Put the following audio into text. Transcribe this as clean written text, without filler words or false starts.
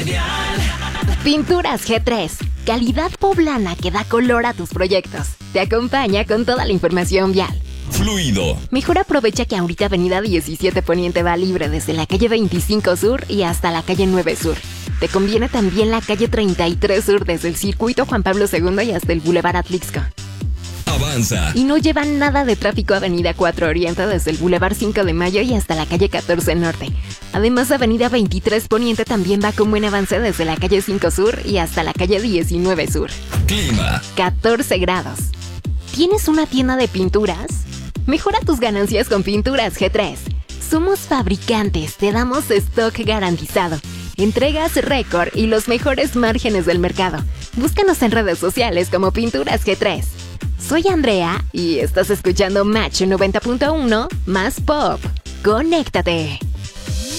Pinturas G3, calidad poblana que da color a tus proyectos. Te acompaña con toda la información vial. Fluido. Mejor aprovecha que ahorita Avenida 17 Poniente va libre desde la calle 25 Sur y hasta la calle 9 Sur. Te conviene también la calle 33 Sur desde el Circuito Juan Pablo II y hasta el Boulevard Atlixco. Avanza. Y no lleva nada de tráfico Avenida 4 Oriente desde el Boulevard 5 de Mayo y hasta la calle 14 Norte. Además, Avenida 23 Poniente también va con buen avance desde la calle 5 Sur y hasta la calle 19 Sur. Clima. 14 grados. ¿Tienes una tienda de pinturas? Mejora tus ganancias con Pinturas G3. Somos fabricantes, te damos stock garantizado, entregas récord y los mejores márgenes del mercado. Búscanos en redes sociales como Pinturas G3. Soy Andrea y estás escuchando Match 90.1 más Pop. ¡Conéctate!